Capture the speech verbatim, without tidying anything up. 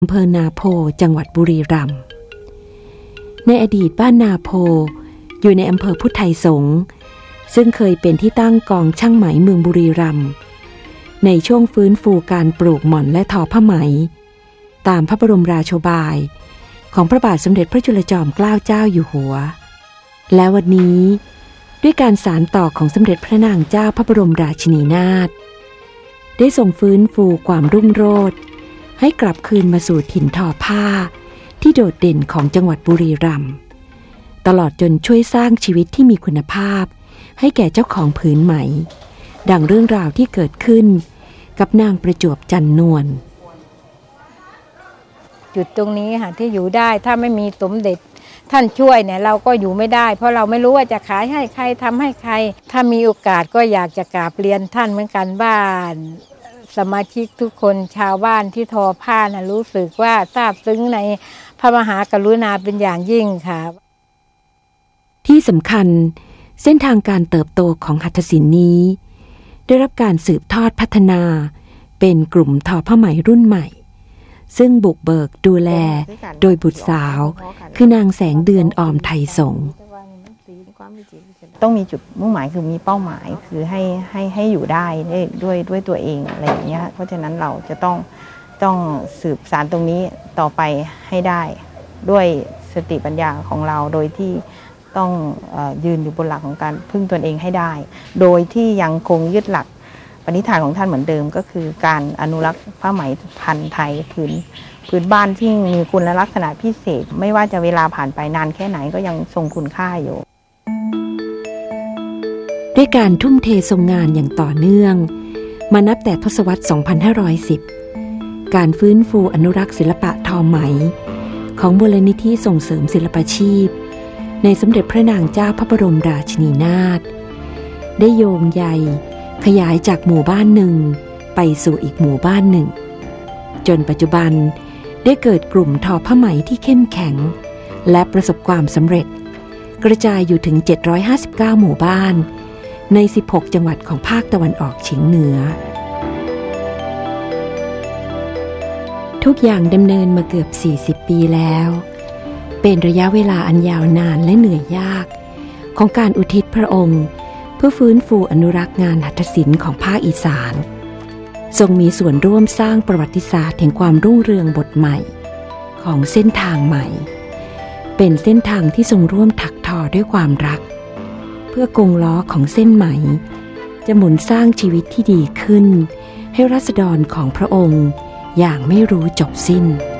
อำเภอนาโพจังหวัดบุรีรัมย์ในอดีตบ้านนาโพอยู่ในอำเภอพุทธไทยสงฆ์ซึ่งเคยเป็นที่ตั้งกองช่างไหมเมืองบุรีรัมย์ในช่วงฟื้นฟูการปลูกหม่อนและทอผ้าไหมตามพระบรมราโชบายของพระบาทสมเด็จพระจุลจอมเกล้าเจ้าอยู่หัวและวันนี้ด้วยการสานต่อของสมเด็จพระนางเจ้าพระบรมราชินีนาถได้ทรงฟื้นฟูความรุ่งโรจน์ให้กลับคืนมาสู่ถิ่นทอผ้าที่โดดเด่นของจังหวัดบุรีรัมย์ตลอดจนช่วยสร้างชีวิตที่มีคุณภาพให้แก่เจ้าของผืนไหมดังเรื่องราวที่เกิดขึ้นกับนางประจวบจันนวลจุดตรงนี้ค่ะที่อยู่ได้ถ้าไม่มีสมเด็จท่านช่วยเนี่ยเราก็อยู่ไม่ได้เพราะเราไม่รู้ว่าจะขายให้ใครทำให้ใครถ้ามีโอกาสก็อยากจะกราบเรียนท่านเหมือนกันบ้านสมาชิกทุกคนชาวบ้านที่ทอผ้านะรู้สึกว่าซาบซึ้งในพระมหากรุณาเป็นอย่างยิ่งค่ะที่สำคัญเส้นทางการเติบโตของหัตถศิลป์นี้ได้รับการสืบทอดพัฒนาเป็นกลุ่มทอผ้าไหมรุ่นใหม่ซึ่งบุกเบิกดูแลโดยบุตรสาวคือนางแสงเดือนออมไทยสงฆ์ต้องมีจุดมุ่งหมายคือมีเป้าหมายคือให้ให้ให้อยู่ได้ด้วยด้วยตัวเองอะไรอย่างเงี้ยเพราะฉะนั้นเราจะต้องต้องสืบสานตรงนี้ต่อไปให้ได้ด้วยสติปัญญาของเราโดยที่ต้องเอ่อยืนอยู่บนหลักของการพึ่งตนเองให้ได้โดยที่ยังคงยึดหลักปณิธานของท่านเหมือนเดิมก็คือการอนุรักษ์ผ้าไหมพันธุ์ไทยพื้นพื้นบ้านที่มีคุณลักษณะพิเศษไม่ว่าจะเวลาผ่านไปนานแค่ไหนก็ยังทรงคุณค่าอยู่ด้วยการทุ่มเททรงงานอย่างต่อเนื่องมานับแต่ทศวรรษ สองพันห้าร้อยสิบ การฟื้นฟูอนุรักษ์ศิลปะทอไหมของมูลนิธิส่งเสริมศิลปาชีพในสมเด็จพระนางเจ้าพระบรมราชินีนาถได้โยงใยขยายจากหมู่บ้านหนึ่งไปสู่อีกหมู่บ้านหนึ่งจนปัจจุบันได้เกิดกลุ่มทอผ้าไหมที่เข้มแข็งและประสบความสำเร็จกระจายอยู่ถึงเจ็ดร้อยห้าสิบเก้าหมู่บ้านในสิบหกจังหวัดของภาคตะวันออกเฉียงเหนือทุกอย่างดำเนินมาเกือบสี่สิบปีแล้วเป็นระยะเวลาอันยาวนานและเหนื่อยยากของการอุทิศพระองค์เพื่อฟื้นฟูอนุรักษ์งานหัตถศิลป์ของภาคอีสานทรงมีส่วนร่วมสร้างประวัติศาสตร์แห่งความรุ่งเรืองบทใหม่ของเส้นทางใหม่เป็นเส้นทางที่ทรงร่วมถักทอด้วยความรักเพื่อกงล้อของเส้นไหมจะหมุนสร้างชีวิตที่ดีขึ้นให้ราษฎรของพระองค์อย่างไม่รู้จบสิ้น